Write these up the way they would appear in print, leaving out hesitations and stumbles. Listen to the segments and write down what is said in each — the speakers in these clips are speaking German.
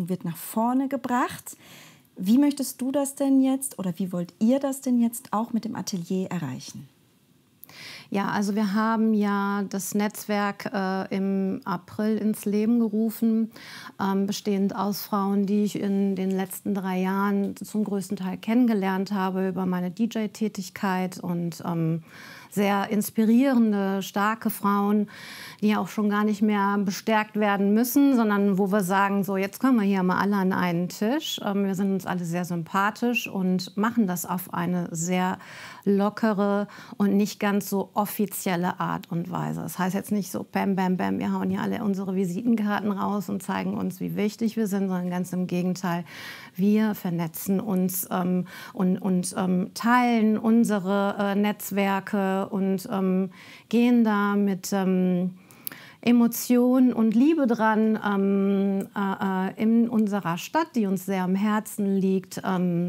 Versorgung wird nach vorne gebracht. Wie möchtest du das denn jetzt oder wie wollt ihr das denn jetzt auch mit dem Atelier erreichen? Ja, also wir haben ja das Netzwerk im April ins Leben gerufen, bestehend aus Frauen, die ich in den letzten 3 Jahren zum größten Teil kennengelernt habe über meine DJ-Tätigkeit und sehr inspirierende, starke Frauen, die auch schon gar nicht mehr bestärkt werden müssen, sondern wo wir sagen, so jetzt kommen wir hier mal alle an einen Tisch. Wir sind uns alle sehr sympathisch und machen das auf eine sehr lockere und nicht ganz so offizielle Art und Weise. Das heißt jetzt nicht so bam, bam, bam, wir hauen hier alle unsere Visitenkarten raus und zeigen uns, wie wichtig wir sind, sondern ganz im Gegenteil. Wir vernetzen uns und teilen unsere Netzwerke und gehen da mit Emotion und Liebe dran in unserer Stadt, die uns sehr am Herzen liegt,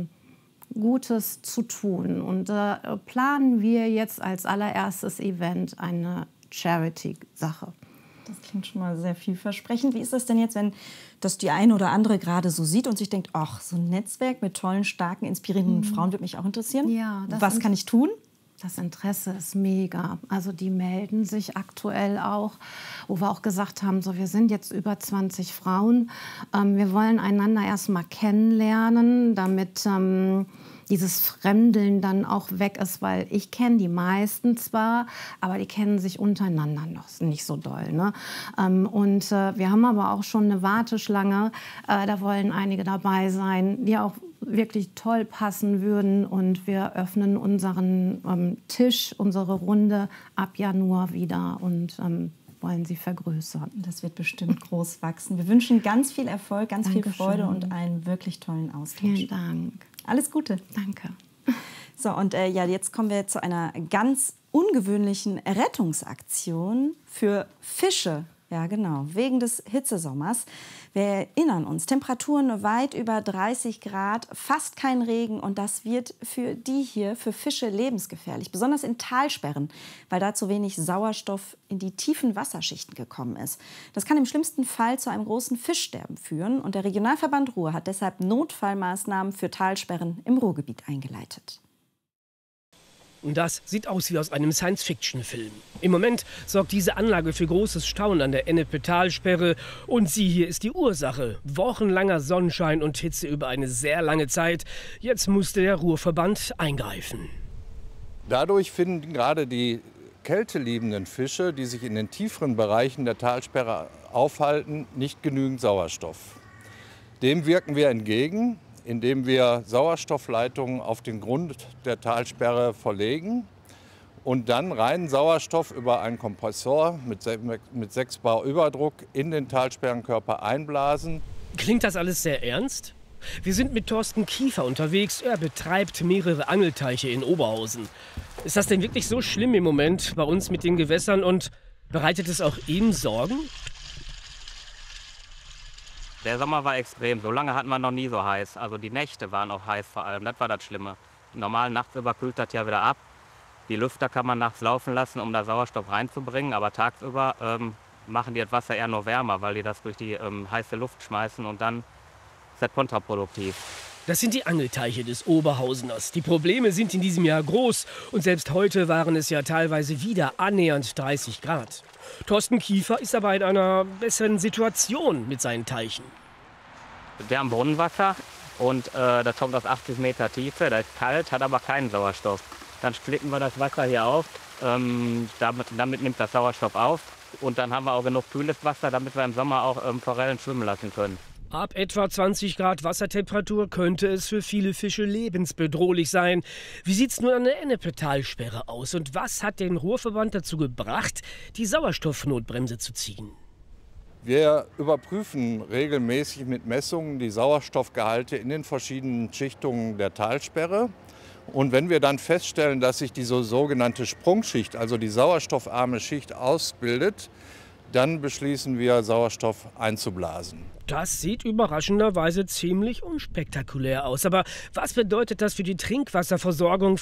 Gutes zu tun. Und planen wir jetzt als allererstes Event eine Charity-Sache. Das klingt schon mal sehr vielversprechend. Wie ist das denn jetzt, wenn das die eine oder andere gerade so sieht und sich denkt, ach, so ein Netzwerk mit tollen, starken, inspirierenden Frauen würde mich auch interessieren? Ja, was kann ich tun? Das Interesse ist mega. Also die melden sich aktuell auch, wo wir auch gesagt haben, so wir sind jetzt über 20 Frauen. Wir wollen einander erst mal kennenlernen, damit dieses Fremdeln dann auch weg ist, weil ich kenne die meisten zwar, aber die kennen sich untereinander noch nicht so doll. Ne? Und wir haben aber auch schon eine Warteschlange. Da wollen einige dabei sein, die auch wirklich toll passen würden. Und wir öffnen unseren Tisch, unsere Runde ab Januar wieder und wollen sie vergrößern. Das wird bestimmt groß wachsen. Wir wünschen ganz viel Erfolg, ganz Dankeschön. viel Freude und einen wirklich tollen Austausch. Vielen Dank. Alles Gute. Danke. So, und jetzt kommen wir zu einer ganz ungewöhnlichen Rettungsaktion für Fische. Ja, genau, wegen des Hitzesommers. Wir erinnern uns, Temperaturen weit über 30 Grad, fast kein Regen. Und das wird für Fische lebensgefährlich. Besonders in Talsperren, weil da zu wenig Sauerstoff in die tiefen Wasserschichten gekommen ist. Das kann im schlimmsten Fall zu einem großen Fischsterben führen. Und der Regionalverband Ruhr hat deshalb Notfallmaßnahmen für Talsperren im Ruhrgebiet eingeleitet. Und das sieht aus wie aus einem Science-Fiction-Film. Im Moment sorgt diese Anlage für großes Staunen an der Ennepe-Talsperre. Und sie hier ist die Ursache. Wochenlanger Sonnenschein und Hitze über eine sehr lange Zeit. Jetzt musste der Ruhrverband eingreifen. Dadurch finden gerade die kälteliebenden Fische, die sich in den tieferen Bereichen der Talsperre aufhalten, nicht genügend Sauerstoff. Dem wirken wir entgegen, indem wir Sauerstoffleitungen auf den Grund der Talsperre verlegen und dann reinen Sauerstoff über einen Kompressor mit 6 Bar Überdruck in den Talsperrenkörper einblasen. Klingt das alles sehr ernst? Wir sind mit Thorsten Kiefer unterwegs. Er betreibt mehrere Angelteiche in Oberhausen. Ist das denn wirklich so schlimm im Moment bei uns mit den Gewässern und bereitet es auch ihm Sorgen? Der Sommer war extrem. So lange hatten wir noch nie so heiß. Also die Nächte waren auch heiß vor allem. Das war das Schlimme. Normal nachts über kühlt das ja wieder ab. Die Lüfter kann man nachts laufen lassen, um da Sauerstoff reinzubringen. Aber tagsüber machen die das Wasser eher nur wärmer, weil die das durch die heiße Luft schmeißen. Und dann ist das kontraproduktiv. Das sind die Angelteiche des Oberhauseners. Die Probleme sind in diesem Jahr groß. Und selbst heute waren es ja teilweise wieder annähernd 30 Grad. Thorsten Kiefer ist aber in einer besseren Situation mit seinen Teichen. Wir haben Brunnenwasser und das kommt aus 80 Meter Tiefe. Das ist kalt, hat aber keinen Sauerstoff. Dann splitten wir das Wasser hier auf. Damit nimmt das Sauerstoff auf. Und dann haben wir auch genug kühles Wasser, damit wir im Sommer auch Forellen schwimmen lassen können. Ab etwa 20 Grad Wassertemperatur könnte es für viele Fische lebensbedrohlich sein. Wie sieht es nun an der Ennepe-Talsperre aus? Und was hat den Ruhrverband dazu gebracht, die Sauerstoffnotbremse zu ziehen? Wir überprüfen regelmäßig mit Messungen die Sauerstoffgehalte in den verschiedenen Schichtungen der Talsperre. Und wenn wir dann feststellen, dass sich diese sogenannte Sprungschicht, also die sauerstoffarme Schicht, ausbildet, dann beschließen wir, Sauerstoff einzublasen. Das sieht überraschenderweise ziemlich unspektakulär aus. Aber was bedeutet das für die Trinkwasserversorgung